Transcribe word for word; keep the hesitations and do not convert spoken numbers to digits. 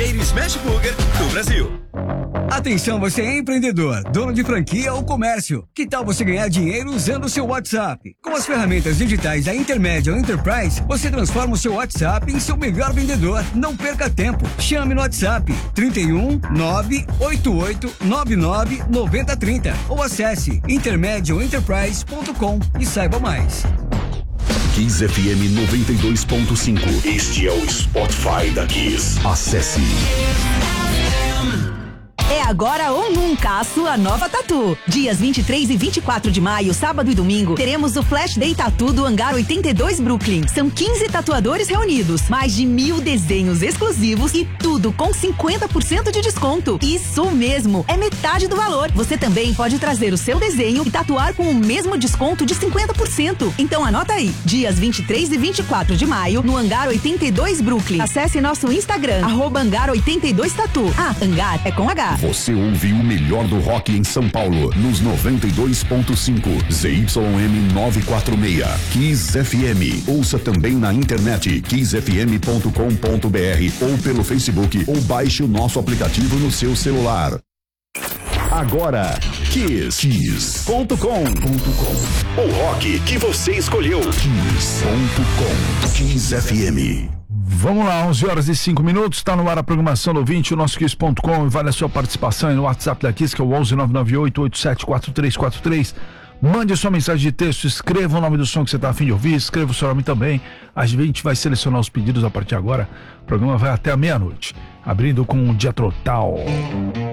primeiro Smash Burger do Brasil. Atenção, você é empreendedor, dono de franquia ou comércio. Que tal você ganhar dinheiro usando o seu WhatsApp? Com as ferramentas digitais da Intermédia ou Enterprise, você transforma o seu WhatsApp em seu melhor vendedor. Não perca tempo. Chame no WhatsApp trinta e um, nove oito oito nove nove nove zero três zero ou acesse intermedia ou enterprise ponto com e saiba mais. Kiss F M noventa e dois ponto cinco. Este é o Spotify da Kiss. Acesse. É agora ou nunca a sua nova Tatu. Dias vinte e três e vinte e quatro de maio, sábado e domingo, teremos o Flash Day Tatu do Hangar oitenta e dois Brooklyn. São quinze tatuadores reunidos, mais de mil desenhos exclusivos e tudo com cinquenta por cento de desconto. Isso mesmo, é metade do valor. Você também pode trazer o seu desenho e tatuar com o mesmo desconto de cinquenta por cento. Então anota aí, dias vinte e três e vinte e quatro de maio, no Hangar oitenta e dois Brooklyn. Acesse nosso Instagram, arroba Hangar oitenta e dois Tatu. Ah, Hangar é com H. Você ouve o melhor do rock em São Paulo, nos noventa e dois ponto cinco, Z Y M novecentos e quarenta e seis, Kiss F M. Ouça também na internet, kiss f m ponto com ponto b r ou pelo Facebook, ou baixe o nosso aplicativo no seu celular. Agora, Kiss, kiss ponto com ponto com. O rock que você escolheu. Kiss ponto com. Kiss F M. Vamos lá, onze horas e cinco minutos, está no ar a programação do ouvinte, o nosso Kiss ponto com, e vale a sua participação aí no WhatsApp da Kiss, que é o onze nove nove oito oito sete quatro três quatro três. Mande sua mensagem de texto, escreva o nome do som que você está a fim de ouvir, escreva o seu nome também. A gente vai selecionar os pedidos a partir de agora. O programa vai até a meia-noite, abrindo com o Jethro Tull.